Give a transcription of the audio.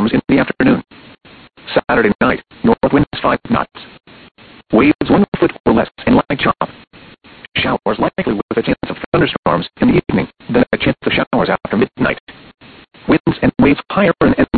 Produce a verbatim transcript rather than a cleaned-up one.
thunderstorms in the afternoon. Saturday night, north winds five knots. Waves one foot or less and light chop. Showers likely with a chance of thunderstorms in the evening, then a chance of showers after midnight. Winds and waves higher and